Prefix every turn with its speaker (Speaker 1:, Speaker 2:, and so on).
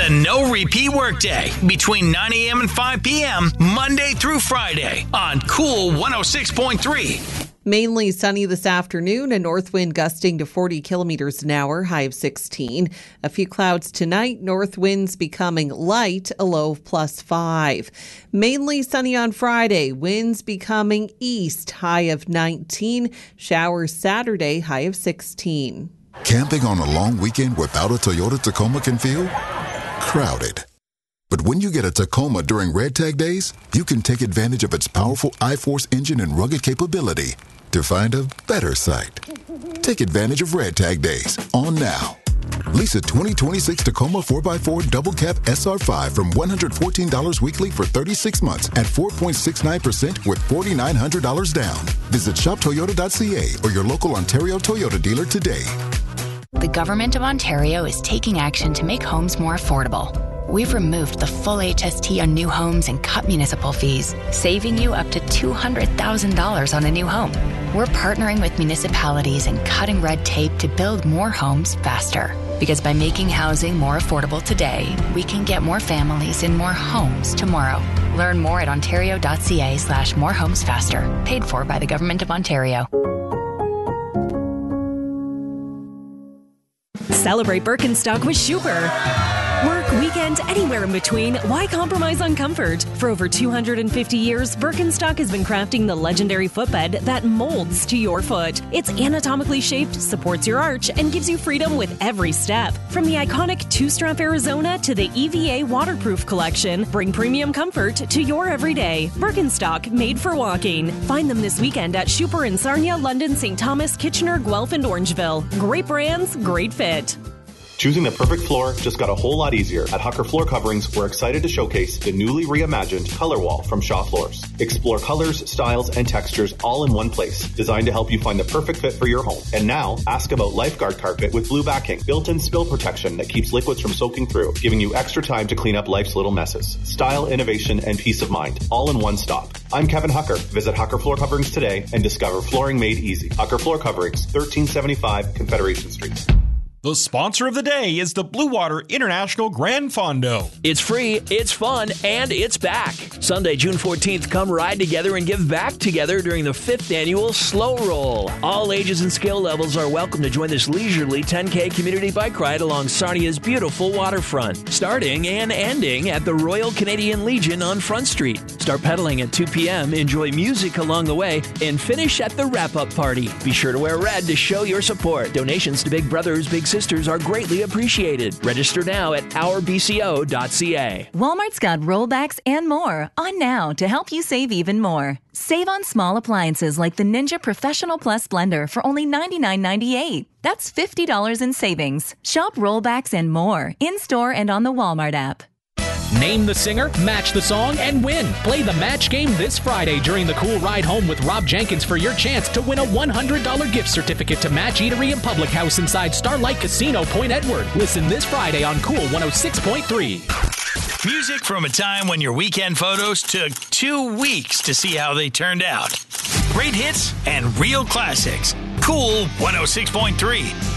Speaker 1: the no repeat workday between 9 a.m. and 5 p.m. Monday through Friday on Cool 106.3.
Speaker 2: Mainly sunny this afternoon, a north wind gusting to 40 kilometers an hour, high of 16. A few clouds tonight, north winds becoming light, a low of +5. Mainly sunny on Friday, winds becoming east, high of 19. Showers Saturday, high of 16.
Speaker 3: Camping on a long weekend without a Toyota Tacoma can feel crowded. But when you get a Tacoma during Red Tag Days, you can take advantage of its powerful iForce engine and rugged capability to find a better site. Take advantage of Red Tag Days on now. Lease a 2026 Tacoma 4x4 Double Cab SR5 from $114 weekly for 36 months at 4.69% with $4,900 down. Visit shoptoyota.ca or your local Ontario Toyota dealer today.
Speaker 4: The Government of Ontario is taking action to make homes more affordable. We've removed the full HST on new homes and cut municipal fees, saving you up to $200,000 on a new home. We're partnering with municipalities and cutting red tape to build more homes faster. Because by making housing more affordable today, we can get more families in more homes tomorrow. Learn more at ontario.ca/morehomesfaster. Paid for by the Government of Ontario.
Speaker 5: Celebrate Birkenstock with Schuper. Work, weekend, anywhere in between, why compromise on comfort? For over 250 years, Birkenstock has been crafting the legendary footbed that molds to your foot. It's anatomically shaped, supports your arch, and gives you freedom with every step. From the iconic two-strap Arizona to the EVA waterproof collection, bring premium comfort to your everyday. Birkenstock, made for walking. Find them this weekend at Schuper in Sarnia, London, St. Thomas, Kitchener, Guelph, and Orangeville. Great brands, great fit.
Speaker 6: Choosing the perfect floor just got a whole lot easier. At Hucker Floor Coverings, we're excited to showcase the newly reimagined Color Wall from Shaw Floors. Explore colors, styles, and textures all in one place, designed to help you find the perfect fit for your home. And now, ask about Lifeguard Carpet with blue backing, built-in spill protection that keeps liquids from soaking through, giving you extra time to clean up life's little messes. Style, innovation, and peace of mind, all in one stop. I'm Kevin Hucker. Visit Hucker Floor Coverings today and discover flooring made easy. Hucker Floor Coverings, 1375 Confederation Street.
Speaker 7: The sponsor of the day is the Blue Water International Grand Fondo.
Speaker 8: It's free, it's fun, and it's back. Sunday, June 14th, come ride together and give back together during the 5th annual Slow Roll. All ages and skill levels are welcome to join this leisurely 10K community bike ride along Sarnia's beautiful waterfront, starting and ending at the Royal Canadian Legion on Front Street. Start pedaling at 2 p.m., enjoy music along the way, and finish at the wrap-up party. Be sure to wear red to show your support. Donations to Big Brothers Big Sisters are greatly appreciated. Register now at ourbco.ca.
Speaker 9: Walmart's got rollbacks and more on now to help you save even more. Save on small appliances like the Ninja Professional Plus blender for only $99.98. That's $50 in savings. Shop rollbacks and more in-store and on the Walmart app.
Speaker 10: Name the singer, match the song, and win. Play the match game this Friday during the Cool Ride Home with Rob Jenkins for your chance to win a $100 gift certificate to Match Eatery and Public House inside Starlight Casino, Point Edward. Listen this Friday on Cool 106.3.
Speaker 1: Music from a time when your weekend photos took 2 weeks to see how they turned out. Great hits and real classics. Cool 106.3.